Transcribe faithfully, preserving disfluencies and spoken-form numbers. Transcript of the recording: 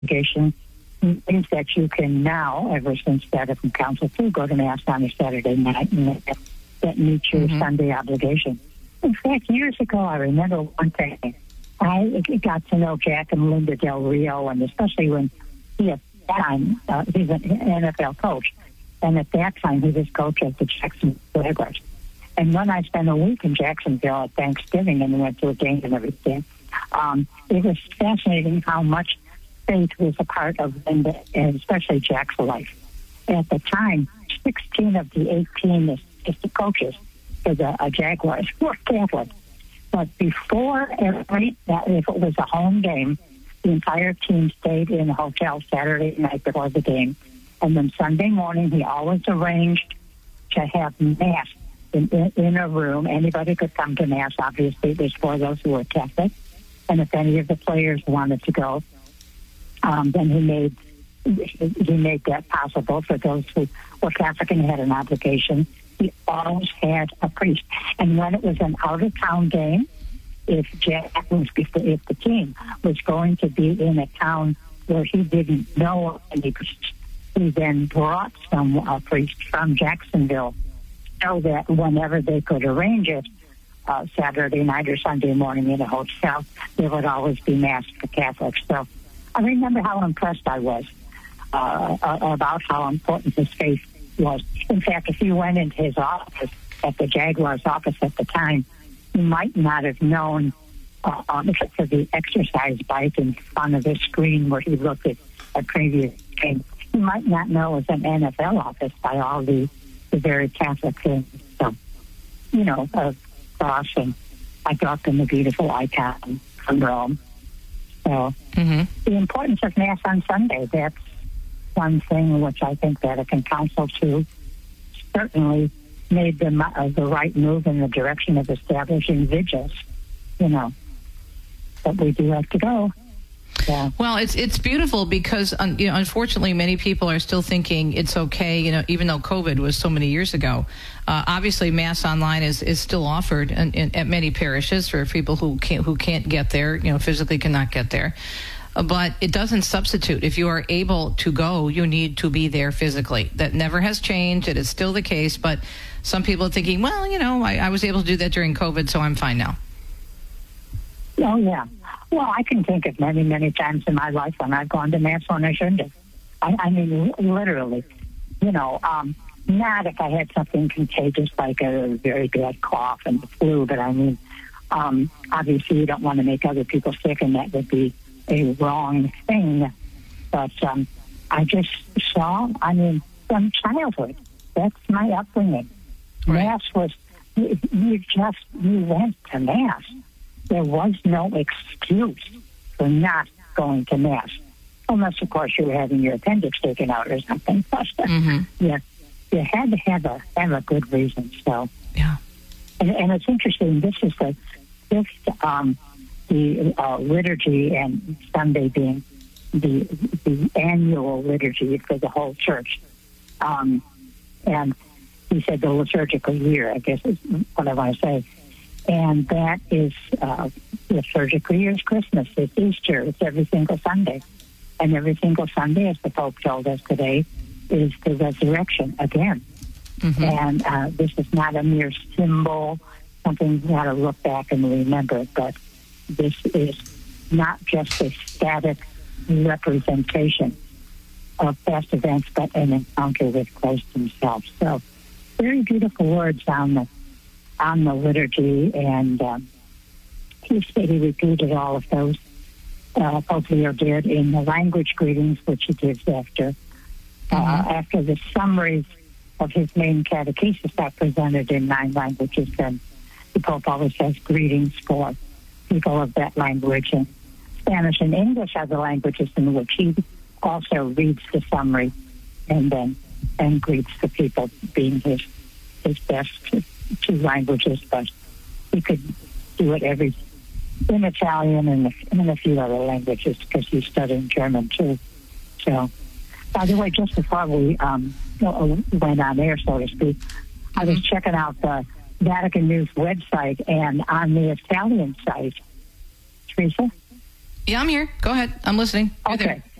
obligation means that you can now, ever since Vatican Council two, go to Mass on a Saturday night, and that, that meets your mm-hmm. Sunday obligation. In fact, years ago, I remember one thing. I got to know Jack and Linda Del Rio, and especially when he, at that time, uh, he's an N F L coach, and at that time, he was coach at the Jacksonville Jaguars. And when I spent a week in Jacksonville at Thanksgiving and went to a game and everything, um, it was fascinating how much faith was a part of Linda, and especially Jack's life. At the time, sixteen of the eighteen assistant coaches for the uh, Jaguars were Catholic. But before every, if it was a home game, the entire team stayed in a hotel Saturday night before the game. And then Sunday morning, he always arranged to have Mass in, in, in a room. Anybody could come to Mass, obviously. There's for those who were Catholic. And if any of the players wanted to go, um, then he made he made that possible for those who were Catholic and had an obligation. He always had a priest. And when it was an out-of-town game, if Jack was, if the, if the team was going to be in a town where he didn't know any priests, he then brought some uh, priest from Jacksonville so that whenever they could arrange it, uh, Saturday night or Sunday morning in a hotel, there would always be Mass for Catholics. So I remember how impressed I was uh, about how important his faith was. In fact, if you went into his office, at the Jaguars office at the time, you might not have known, uh, um, except for the exercise bike in front of the screen where he looked at a previous game, you might not know it was an N F L office by all the, the very Catholic things. So, you know, a cross, and I brought them a beautiful icon from Rome. So, mm-hmm. the importance of Mass on Sunday, that's one thing which I think Vatican Council two certainly made the, uh, the right move in the direction of establishing vigils, you know. But we do have to go. Yeah. Well, it's it's beautiful because, um, you know, unfortunately, many people are still thinking it's okay, you know, even though COVID was so many years ago. Uh, obviously, Mass online is, is still offered in, in, at many parishes for people who can't who can't get there, you know, physically cannot get there. Uh, but it doesn't substitute. If you are able to go, you need to be there physically. That never has changed. It is still the case. But some people are thinking, well, you know, I, I was able to do that during COVID, so I'm fine now. Oh, yeah. Well, I can think of many, many times in my life when I've gone to Mass when I shouldn't have. I, I mean, literally, you know, um, not if I had something contagious like a very bad cough and the flu, but I mean, um, obviously you don't want to make other people sick, and that would be a wrong thing. But um, I just saw, I mean, from childhood, that's my upbringing. Right. Mass was, you, you just, you went to Mass. There was no excuse for not going to Mass. Unless, of course, you were having your appendix taken out or something. But mm-hmm. yeah, you had to have a have a good reason. So yeah, and, and it's interesting. This is the fifth um, the uh, liturgy, and Sunday being the the annual liturgy for the whole church. Um, and he said the liturgical year, I guess is what I want to say. And that is, uh, liturgical year is Christmas, it's Easter, it's every single Sunday. And every single Sunday, as the Pope told us today, is the resurrection again. Mm-hmm. And uh, this is not a mere symbol, something you got to look back and remember, but this is not just a static representation of past events, but an encounter with Christ himself. So very beautiful words on the on the liturgy, and um, he said he repeated all of those. Uh, Pope Leo did in the language greetings, which he gives after uh, mm-hmm. after the summaries of his main catechesis are presented in nine languages. Then the Pope always has greetings for people of that language, and Spanish and English are the languages in which he also reads the summary and then and greets the people, being his his best two languages, but he could do it every in Italian and a, and a few other languages because he's studying German too. So, by the way, just before we um, went on air, so to speak, mm-hmm. I was checking out the Vatican News website, and on the Italian site, Teresa? Yeah, I'm here. Go ahead. I'm listening. You're okay. There.